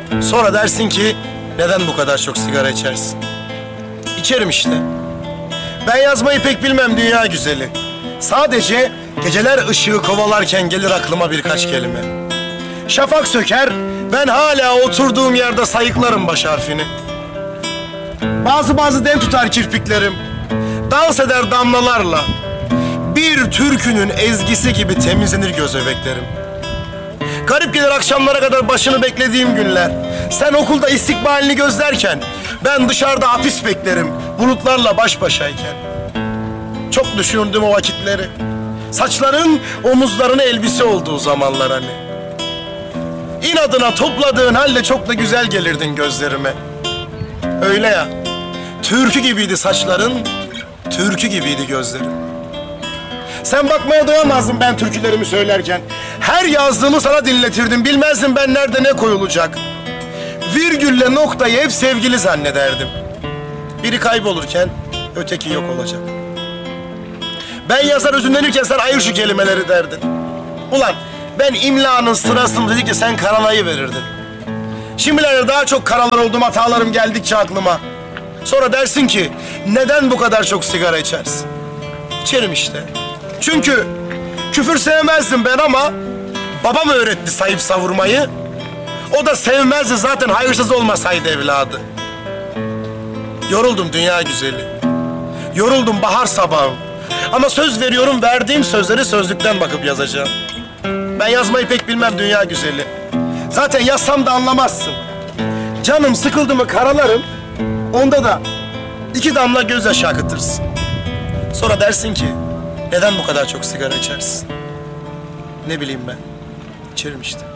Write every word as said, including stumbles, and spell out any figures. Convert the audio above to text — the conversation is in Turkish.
Sonra dersin ki neden bu kadar çok sigara içersin? İçerim işte. Ben yazmayı pek bilmem dünya güzeli. Sadece geceler ışığı kovalarken gelir aklıma birkaç kelime. Şafak söker, ben hala oturduğum yerde sayıklarım baş harfini. Bazı bazı dem tutar kirpiklerim. Dans eder damlalarla. Bir türkünün ezgisi gibi temizlenir göz bebeklerim. Garip gelir akşamlara kadar başını beklediğim günler. Sen okulda istikbalini gözlerken ben dışarıda hapis beklerim bulutlarla baş başayken. Çok düşündüm o vakitleri. Saçların omuzlarına elbise olduğu zamanlar hani. İnadına topladığın halde çok da güzel gelirdin gözlerime. Öyle ya. Türkü gibiydi saçların, türkü gibiydi gözlerim. Sen bakmaya doyamazdın ben türkülerimi söylerken. Her yazdığımı sana dinletirdim, bilmezdim ben nerede ne koyulacak. Virgülle noktayı hep sevgili zannederdim. Biri kaybolurken öteki yok olacak. Ben yazar üzünlenirken sen ayır şu kelimeleri derdin. Ulan ben imlanın sırasını dedikçe sen karalayı verirdin. Şimdilerde daha çok karalar oldum hatalarım geldikçe aklıma. Sonra dersin ki neden bu kadar çok sigara içersin? İçerim işte. Çünkü küfür sevmezdim ben ama babam öğretti sayıp savurmayı. O da sevmezdi zaten hayırsız olmasaydı evladı. Yoruldum dünya güzeli. Yoruldum bahar sabahı. Ama söz veriyorum verdiğim sözleri sözlükten bakıp yazacağım. Ben yazmayı pek bilmem dünya güzeli. Zaten yazsam da anlamazsın. Canım sıkıldı mı karalarım. Onda da iki damla gözyaşı akıtırsın. Sonra dersin ki neden bu kadar çok sigara içersin? Ne bileyim ben. İçerim işte.